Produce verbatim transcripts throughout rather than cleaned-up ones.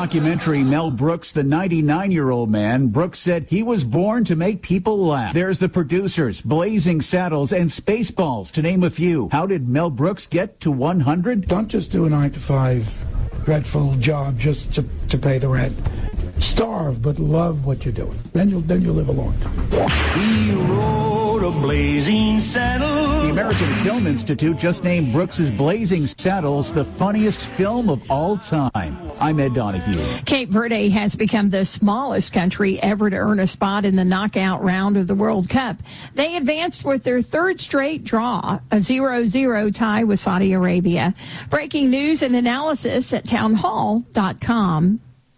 documentary Mel Brooks, the ninety-nine-year-old man, Brooks said he was born to make people laugh. There's The Producers, Blazing Saddles, and Spaceballs, to name a few. How did Mel Brooks get to one hundred? Don't just do a nine to five dreadful job just to, to pay the rent. Starve, but love what you're doing. Then you'll then you'll live a long time. He rode a blazing saddle. The American Film Institute just named Brooks's Blazing Saddles the funniest film of all time. I'm Ed Donahue. Cape Verde has become the smallest country ever to earn a spot in the knockout round of the World Cup. They advanced with their third straight draw, a zero zero tie with Saudi Arabia. Breaking news and analysis at townhall dot com.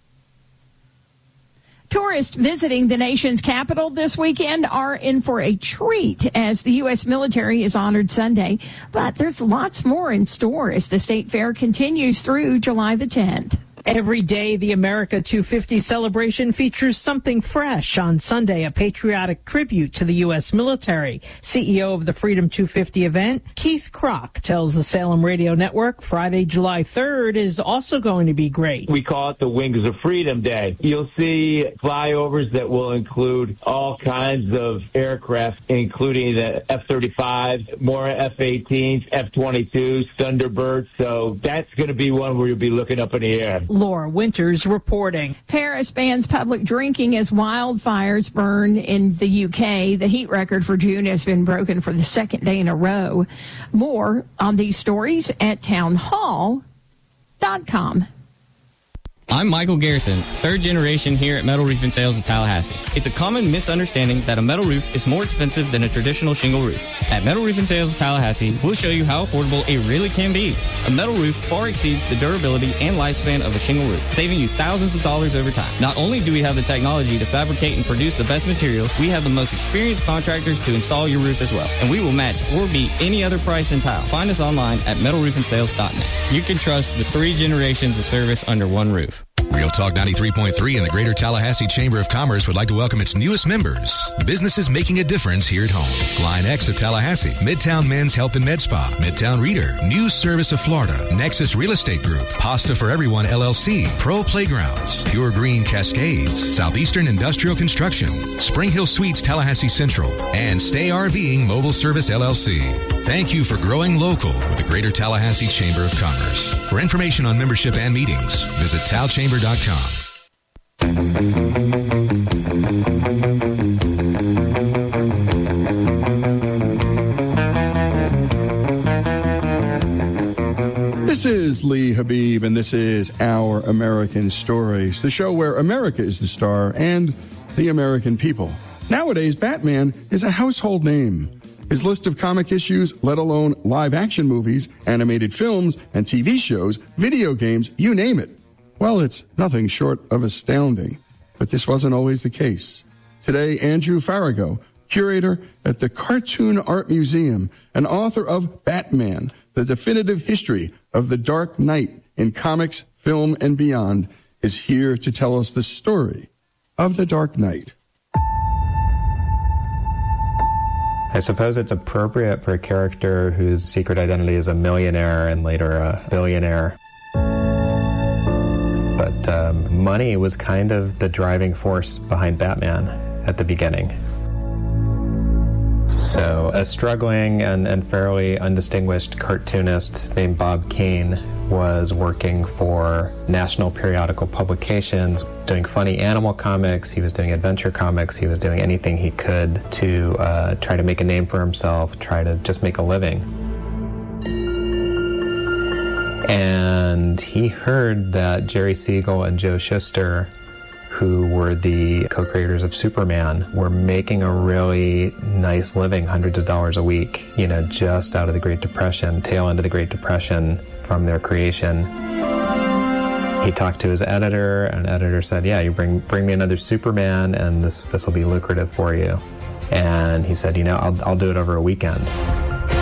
Tourists visiting the nation's capital this weekend are in for a treat as the U S military is honored Sunday. But there's lots more in store as the state fair continues through July the tenth. Every day, the America two fifty celebration features something fresh. On Sunday, a patriotic tribute to the U S military. C E O of the Freedom two fifty event, Keith Kroc, tells the Salem Radio Network Friday, July third is also going to be great. We call it the Wings of Freedom Day. You'll see flyovers that will include all kinds of aircraft, including the F thirty-fives, more F eighteens, F twenty-twos, Thunderbirds. So that's going to be one where you'll be looking up in the air. Laura Winters reporting. Paris bans public drinking as wildfires burn in the U K. The heat record for June has been broken for the second day in a row. More on these stories at townhall dot com. I'm Michael Garrison, third generation here at Metal Roofing Sales of Tallahassee. It's a common misunderstanding that a metal roof is more expensive than a traditional shingle roof. At Metal Roofing Sales of Tallahassee, we'll show you how affordable it really can be. A metal roof far exceeds the durability and lifespan of a shingle roof, saving you thousands of dollars over time. Not only do we have the technology to fabricate and produce the best materials, we have the most experienced contractors to install your roof as well. And we will match or beat any other price in tile. Find us online at metal roofing sales dot net. You can trust the three generations of service under one roof. Real Talk ninety-three point three and the Greater Tallahassee Chamber of Commerce would like to welcome its newest members. Businesses making a difference here at home. Line X of Tallahassee, Midtown Men's Health and Med Spa, Midtown Reader, News Service of Florida, Nexus Real Estate Group, Pasta for Everyone L L C, Pro Playgrounds, Pure Green Cascades, Southeastern Industrial Construction, Spring Hill Suites Tallahassee Central, and Stay RVing Mobile Service L L C. Thank you for growing local with the Greater Tallahassee Chamber of Commerce. For information on membership and meetings, visit tal chamber dot com. This is Lee Habib, and this is Our American Stories, the show where America is the star and the American people. Nowadays, Batman is a household name. His list of comic issues, let alone live-action movies, animated films, and T V shows, video games, you name it. Well, it's nothing short of astounding. But this wasn't always the case. Today, Andrew Farago, curator at the Cartoon Art Museum and author of Batman, the definitive history of the Dark Knight in comics, film, and beyond, is here to tell us the story of the Dark Knight. I suppose it's appropriate for a character whose secret identity is a millionaire and later a billionaire. But um, money was kind of the driving force behind Batman at the beginning. So a struggling and, and fairly undistinguished cartoonist named Bob Kane was working for national periodical publications, doing funny animal comics, he was doing adventure comics, he was doing anything he could to uh, try to make a name for himself, try to just make a living. And he heard that Jerry Siegel and Joe Shuster, who were the co-creators of Superman, were making a really nice living, hundreds of dollars a week, you know, just out of the Great Depression, tail end of the Great Depression from their creation. He talked to his editor, and the editor said, yeah, you bring bring me another Superman, and this this will be lucrative for you. And he said, you know, I'll I'll do it over a weekend.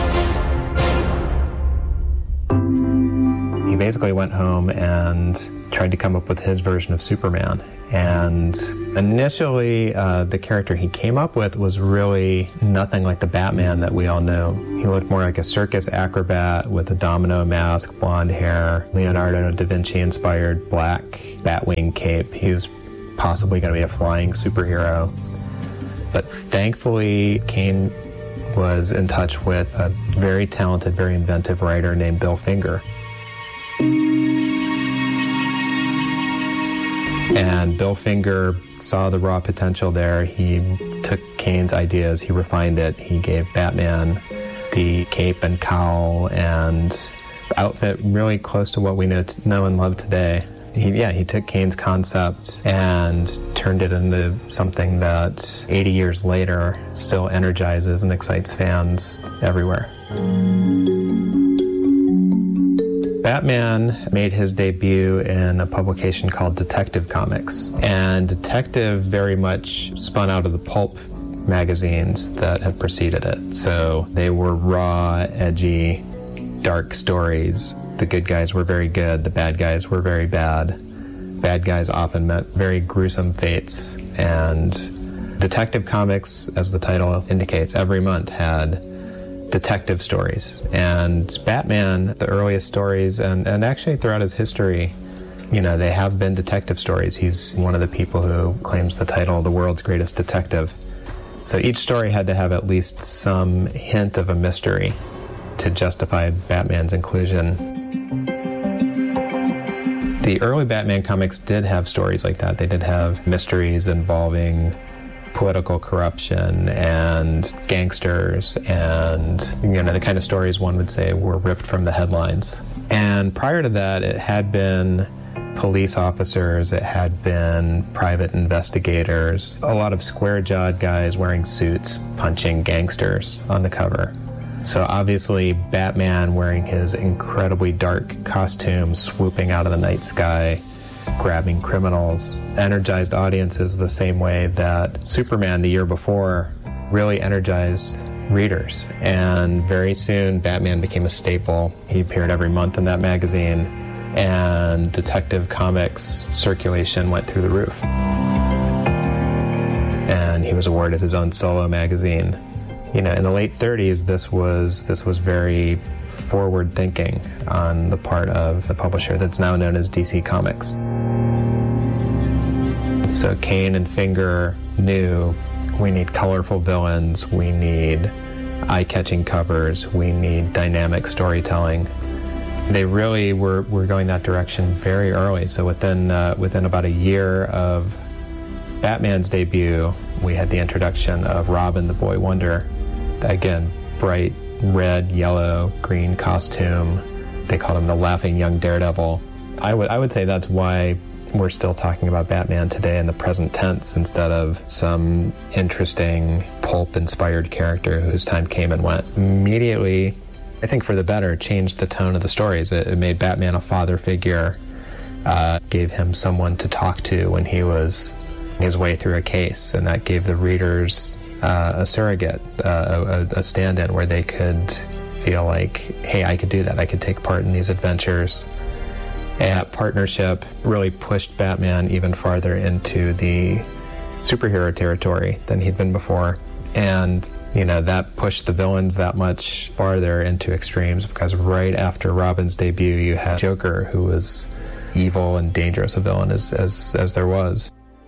He basically went home and tried to come up with his version of Superman. And initially, uh, the character he came up with was really nothing like the Batman that we all know. He looked more like a circus acrobat with a domino mask, blonde hair, Leonardo da Vinci-inspired black Batwing cape. He was possibly going to be a flying superhero. But thankfully, Kane was in touch with a very talented, very inventive writer named Bill Finger. And Bill Finger saw the raw potential there. He took Kane's ideas, he refined it. He gave Batman the cape and cowl and outfit really close to what we know, know and love today. He, yeah, he took Kane's concept and turned it into something that eighty years later still energizes and excites fans everywhere. Batman made his debut in a publication called Detective Comics, and Detective very much spun out of the pulp magazines that had preceded it. So they were raw, edgy, dark stories. The good guys were very good, the bad guys were very bad. Bad guys often met very gruesome fates, and Detective Comics, as the title indicates, every month had detective stories. And Batman, the earliest stories, and, and actually throughout his history, you know, they have been detective stories. He's one of the people who claims the title the world's greatest detective. So each story had to have at least some hint of a mystery to justify Batman's inclusion. The early Batman comics did have stories like that. They did have mysteries involving political corruption and gangsters and, you know, the kind of stories one would say were ripped from the headlines. And prior to that, it had been police officers, it had been private investigators, a lot of square-jawed guys wearing suits punching gangsters on the cover. So obviously Batman wearing his incredibly dark costume, swooping out of the night sky, grabbing criminals, energized audiences the same way that Superman the year before really energized readers. And very soon Batman became a staple. He appeared every month in that magazine, and Detective Comics circulation went through the roof. And he was awarded his own solo magazine. You know, in the late thirties, this was this was very forward thinking on the part of the publisher that's now known as D C Comics. So Kane and Finger knew we need colorful villains, we need eye-catching covers, we need dynamic storytelling. They really were, were going that direction very early. So within uh, within about a year of Batman's debut, we had the introduction of Robin the Boy Wonder. Again, bright red, yellow, green costume. They called him the laughing young daredevil. I would I would say that's why we're still talking about Batman today in the present tense instead of some interesting pulp-inspired character whose time came and went. Immediately, I think for the better, changed the tone of the stories. It, it made Batman a father figure, uh, gave him someone to talk to when he was his way through a case, and that gave the readers Uh, a surrogate, uh, a, a stand-in where they could feel like, hey, I could do that. I could take part in these adventures. And that partnership really pushed Batman even farther into the superhero territory than he'd been before. And, you know, that pushed the villains that much farther into extremes, because right after Robin's debut, you had Joker, who was evil and dangerous a villain as, as, as there was.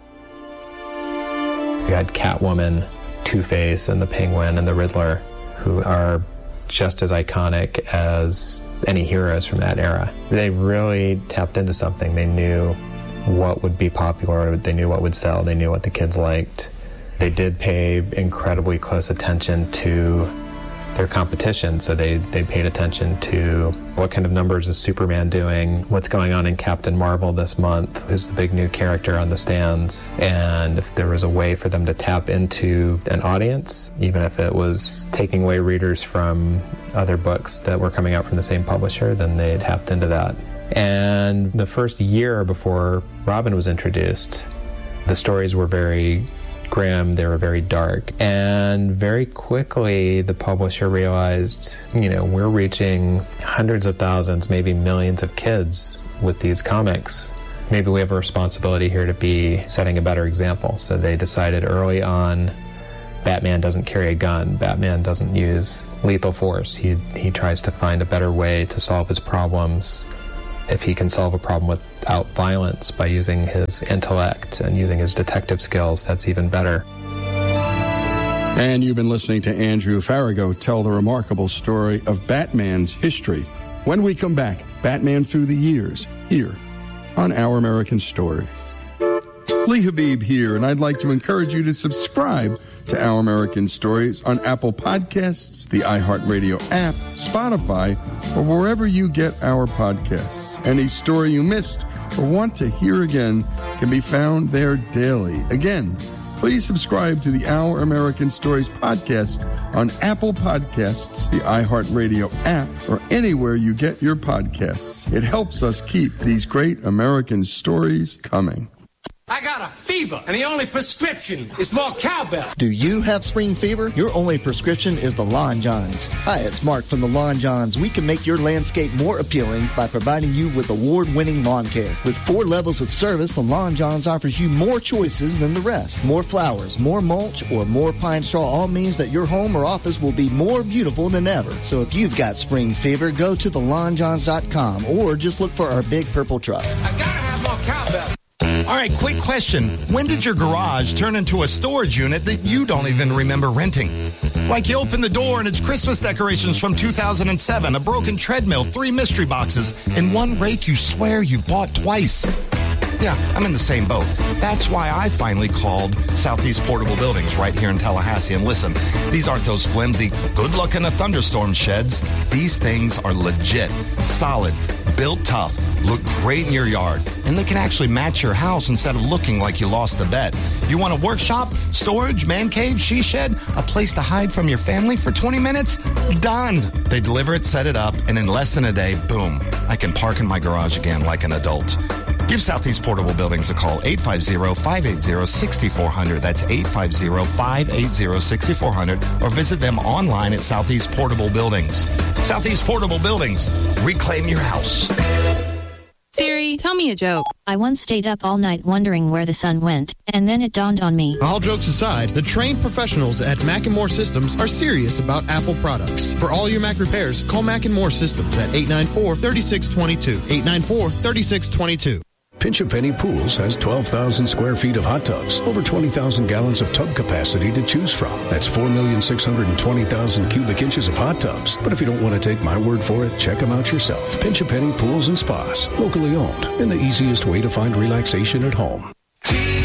You had Catwoman, Two-Face, and the Penguin and the Riddler, who are just as iconic as any heroes from that era. They really tapped into something. They knew what would be popular, they knew what would sell, they knew what the kids liked. They did pay incredibly close attention to their competition, so they, they paid attention to what kind of numbers is Superman doing, what's going on in Captain Marvel this month, who's the big new character on the stands, and if there was a way for them to tap into an audience, even if it was taking away readers from other books that were coming out from the same publisher, then they tapped into that. And the first year before Robin was introduced, the stories were very grim, they were very dark, and very quickly the publisher realized, you know, we're reaching hundreds of thousands, maybe millions of kids with these comics. maybe we have a responsibility here to be setting a better example. So they decided early on, Batman doesn't carry a gun. Batman doesn't use lethal force. He he tries to find a better way to solve his problems. If he can solve a problem without violence by using his intellect and using his detective skills, that's even better. And you've been listening to Andrew Farago tell the remarkable story of Batman's history. When we come back, Batman Through the Years, here on Our American Stories. Lee Habib here, and I'd like to encourage you to subscribe to Our American Stories on Apple Podcasts, the iHeartRadio app, Spotify, or wherever you get our podcasts. Any story you missed or want to hear again can be found there daily. Again, please subscribe to the Our American Stories podcast on Apple Podcasts, the iHeartRadio app, or anywhere you get your podcasts. It helps us keep these great American stories coming. I got a fever, and the only prescription is more cowbell. Do you have spring fever? Your only prescription is the Lawn Johns. Hi, it's Mark from the Lawn Johns. We can make your landscape more appealing by providing you with award-winning lawn care. With four levels of service, the Lawn Johns offers you more choices than the rest. More flowers, more mulch, or more pine straw all means that your home or office will be more beautiful than ever. So if you've got spring fever, go to the lawn johns dot com or just look for our big purple truck. I gotta have more cowbell. All right, quick question. When did your garage turn into a storage unit that you don't even remember renting? Like you open the door and it's Christmas decorations from two thousand seven, a broken treadmill, three mystery boxes, and one rake you swear you bought twice. Yeah, I'm in the same boat. That's why I finally called Southeast Portable Buildings right here in Tallahassee. And listen, these aren't those flimsy, good luck in a thunderstorm sheds. These things are legit, solid, built tough, look great in your yard, and they can actually match your house instead of looking like you lost the bet. You want a workshop, storage, man cave, she shed, a place to hide from your family for twenty minutes? Done. They deliver it, set it up, and in less than a day, boom, I can park in my garage again like an adult. Give Southeast Portable Buildings a call, eight five zero, five eight zero, six four zero zero. That's eight five zero, five eight zero, six four zero zero. Or visit them online at Southeast Portable Buildings. Southeast Portable Buildings. Reclaim your house. Siri, tell me a joke. I once stayed up all night wondering where the sun went, and then it dawned on me. All jokes aside, the trained professionals at Mac and More Systems are serious about Apple products. For all your Mac repairs, call Mac and More Systems at eight nine four, three six two two. eight nine four, three six two two. Pinch A Penny Pools has twelve thousand square feet of hot tubs, over twenty thousand gallons of tub capacity to choose from. That's four million six hundred twenty thousand cubic inches of hot tubs. But if you don't want to take my word for it, check them out yourself. Pinch A Penny Pools and Spas, locally owned, and the easiest way to find relaxation at home.